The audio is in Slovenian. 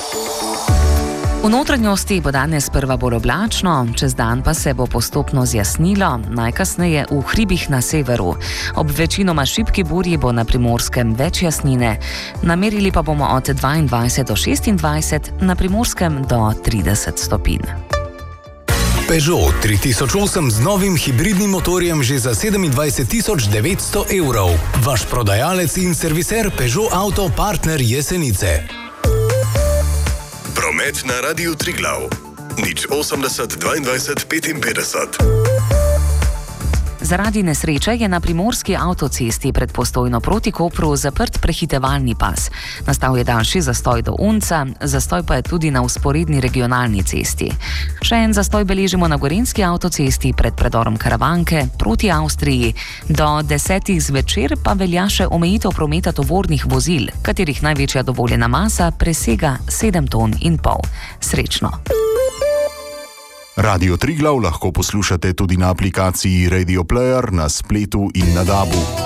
V notranjosti bo danes sprva bolj oblačno, čez dan pa se bo postopno zjasnilo, najkasneje v hribih na severu. Ob večinoma šibki burji bo na Primorskem več jasnine. Namerili pa bomo od 22 do 26, na Primorskem do 30 stopinj. Peugeot 3008 z novim hibridnim motorjem že za 27 900 evrov. Vaš prodajalec in serviser Peugeot Auto Partner Jesenice. Promet na Radiu Triglav. 080 22 55. Zaradi nesreče je na primorski avtocesti pred Postojno proti Kopru zaprt prehitevalni pas. Nastal je daljši zastoj do Unca, zastoj pa je tudi na vzporedni regionalni cesti. Še en zastoj beležimo na gorenjski avtocesti pred predorom Karavanke proti Avstriji. Do 10 zvečer pa velja še omejitev prometa tovornih vozil, katerih največja dovoljena masa presega 7,5 ton. Srečno! Radio Triglav lahko poslušate tudi na aplikaciji Radio Player, na spletu in na DAB-u.